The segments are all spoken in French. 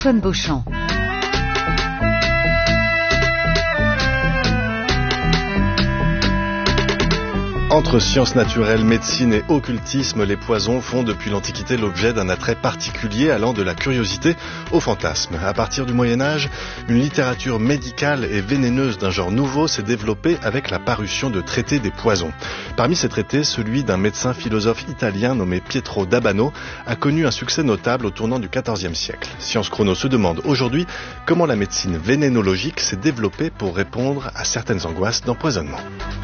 Antoine Beauchamp. Entre sciences naturelles, médecine et occultisme, les poisons font depuis l'Antiquité l'objet d'un attrait particulier allant de la curiosité au fantasme. À partir du Moyen-Âge, une littérature médicale et vénéneuse d'un genre nouveau s'est développée avec la parution de traités des poisons. Parmi ces traités, celui d'un médecin philosophe italien nommé Pietro d'Abano a connu un succès notable au tournant du XIVe siècle. Science Chrono se demande aujourd'hui comment la médecine vénénologique s'est développée pour répondre à certaines angoisses d'empoisonnement.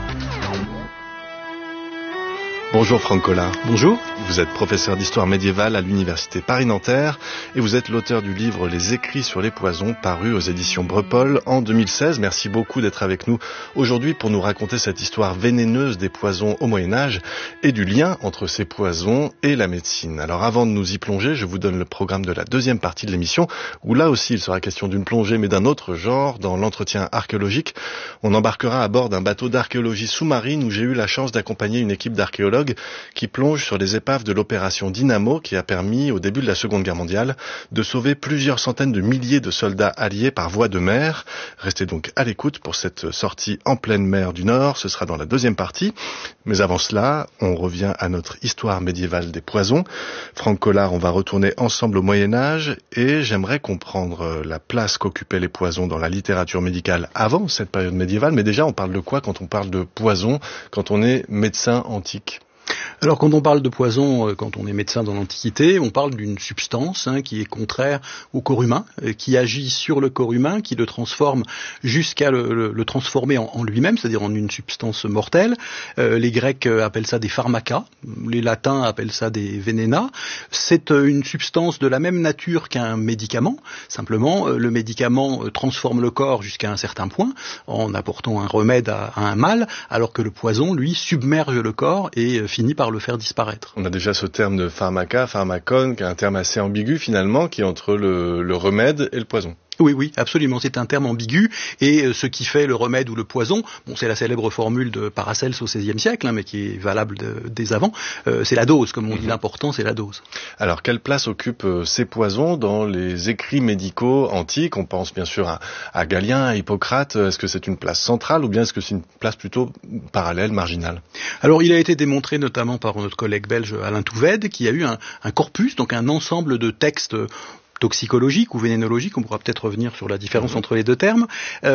Bonjour Franck Collard. Bonjour. Vous êtes professeur d'histoire médiévale à l'université Paris-Nanterre et vous êtes l'auteur du livre Les écrits sur les poisons paru aux éditions Breupol en 2016. Merci beaucoup d'être avec nous aujourd'hui pour nous raconter cette histoire vénéneuse des poisons au Moyen-Âge et du lien entre ces poisons et la médecine. Alors avant de nous y plonger, je vous donne le programme de la deuxième partie de l'émission où là aussi il sera question d'une plongée mais d'un autre genre dans l'entretien archéologique. On embarquera à bord d'un bateau d'archéologie sous-marine où j'ai eu la chance d'accompagner une équipe d'archéologues qui plonge sur les épaves de l'opération Dynamo qui a permis, au début de la Seconde Guerre mondiale, de sauver plusieurs centaines de milliers de soldats alliés par voie de mer. Restez donc à l'écoute pour cette sortie en pleine mer du Nord, ce sera dans la deuxième partie. Mais avant cela, on revient à notre histoire médiévale des poisons. Franck Collard, on va retourner ensemble au Moyen-Âge et j'aimerais comprendre la place qu'occupaient les poisons dans la littérature médicale avant cette période médiévale. Mais déjà, on parle de quoi quand on parle de poison, quand on est médecin antique ? Alors quand on parle de poison, quand on est médecin dans l'Antiquité, on parle d'une substance qui est contraire au corps humain, qui agit sur le corps humain, qui le transforme jusqu'à le transformer en lui-même, c'est-à-dire en une substance mortelle. Les Grecs appellent ça des pharmacas, les Latins appellent ça des vénéna. C'est une substance de la même nature qu'un médicament, simplement le médicament transforme le corps jusqu'à un certain point en apportant un remède à un mal, alors que le poison, lui, submerge le corps et finit par le faire disparaître. On a déjà ce terme de pharmaca, pharmacone, qui est un terme assez ambigu finalement, qui est entre le remède et le poison. Oui, absolument. C'est un terme ambigu et ce qui fait le remède ou le poison, c'est la célèbre formule de Paracelse au XVIe siècle, mais qui est valable dès avant, c'est la dose, comme on dit, l'important c'est la dose. Alors, quelle place occupent ces poisons dans les écrits médicaux antiques ? On pense bien sûr à Galien, à Hippocrate. Est-ce que c'est une place centrale ou bien est-ce que c'est une place plutôt parallèle, marginale ? Alors, il a été démontré notamment par notre collègue belge Alain Touved, qui a eu un corpus, donc un ensemble de textes toxicologique ou vénénologique, on pourra peut-être revenir sur la différence entre les deux termes,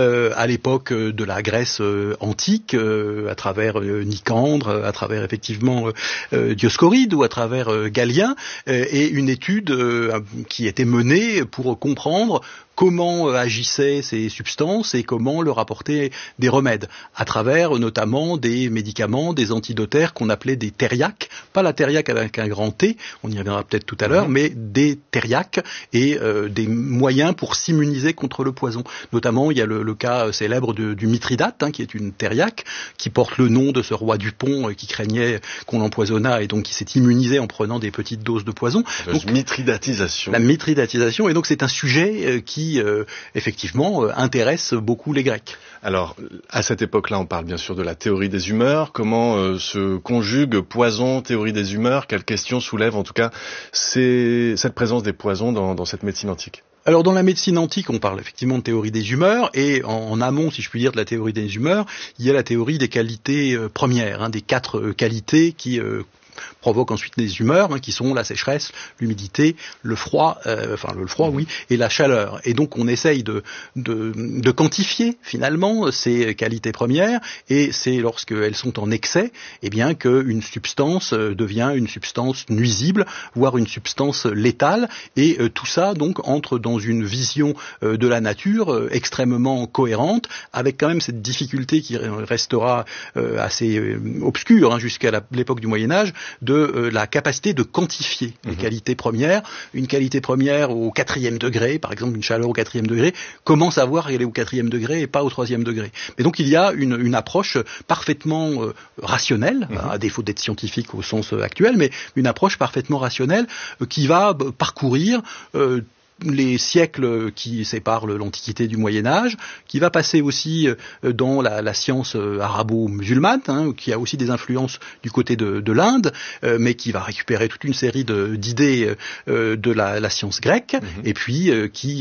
à l'époque de la Grèce antique, à travers Nicandre, à travers effectivement Dioscoride ou à travers Galien, et une étude qui était menée pour comprendre comment agissaient ces substances et comment leur apporter des remèdes, à travers notamment des médicaments, des antidotaires qu'on appelait des thériaques, pas la thériaque avec un grand T, on y reviendra peut-être tout à l'heure, mais des thériaques et des moyens pour s'immuniser contre le poison. Notamment, il y a le cas célèbre du Mithridate, qui est une thériaque, qui porte le nom de ce roi Dupont qui craignait qu'on l'empoisonnât et donc qui s'est immunisé en prenant des petites doses de poison. Donc, mitridatisation. La mitridatisation, et donc c'est un sujet qui effectivement intéresse beaucoup les Grecs. Alors, à cette époque-là, on parle bien sûr de la théorie des humeurs. Comment se conjugue poison, théorie des humeurs ? Quelles questions soulève en tout cas cette présence des poisons dans cette médecine antique ? Alors dans la médecine antique, on parle effectivement de théorie des humeurs, et en amont, si je puis dire, de la théorie des humeurs, il y a la théorie des qualités premières, des 4 qualités qui provoquent ensuite des humeurs, qui sont la sécheresse, l'humidité, le froid, et la chaleur. Et donc on essaye de quantifier finalement ces qualités premières, et c'est lorsqu'elles sont en excès, qu'une substance devient une substance nuisible, voire une substance létale, et tout ça donc entre dans une vision de la nature extrêmement cohérente, avec quand même cette difficulté qui restera assez obscure jusqu'à l'époque du Moyen-Âge, de la capacité de quantifier les qualités premières. Une qualité première au 4e degré, par exemple une chaleur au 4e degré, comment savoir qu'elle est au 4e degré et pas au 3e degré ? Mais donc il y a une approche parfaitement rationnelle, à défaut d'être scientifique au sens actuel, mais une approche parfaitement rationnelle qui va parcourir les siècles qui séparent l'Antiquité du Moyen-Âge, qui va passer aussi dans la science arabo-musulmane, qui a aussi des influences du côté de l'Inde, mais qui va récupérer toute une série d'idées de la science grecque, et puis qui